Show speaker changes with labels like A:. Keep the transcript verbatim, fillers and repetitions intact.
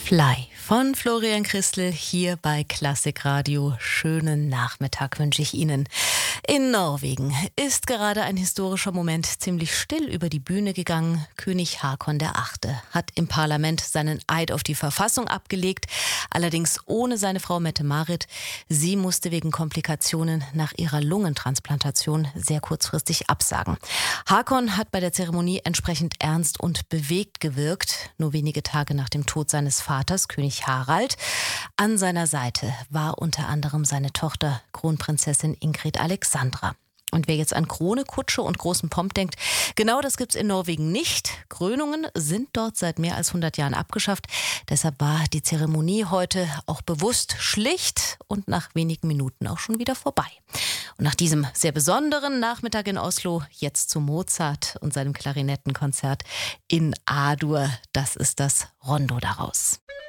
A: Fly von Florian Christel hier bei Klassik Radio. Schönen Nachmittag wünsche ich Ihnen. In Norwegen ist gerade ein historischer Moment ziemlich still über die Bühne gegangen. König Haakon der Achte hat im Parlament seinen Eid auf die Verfassung abgelegt, allerdings ohne seine Frau Mette-Marit. Sie musste wegen Komplikationen nach ihrer Lungentransplantation sehr kurzfristig absagen. Haakon hat bei der Zeremonie entsprechend ernst und bewegt gewirkt, nur wenige Tage nach dem Tod seines Vaters, König Harald. An seiner Seite war unter anderem seine Tochter, Kronprinzessin Ingrid Alexandra. Und wer jetzt an Krone, Kutsche und großen Pomp denkt, genau das gibt's in Norwegen nicht. Krönungen sind dort seit mehr als hundert Jahren abgeschafft. Deshalb war die Zeremonie heute auch bewusst schlicht und nach wenigen Minuten auch schon wieder vorbei. Und nach diesem sehr besonderen Nachmittag in Oslo jetzt zu Mozart und seinem Klarinettenkonzert in A-Dur. Das ist das Rondo daraus.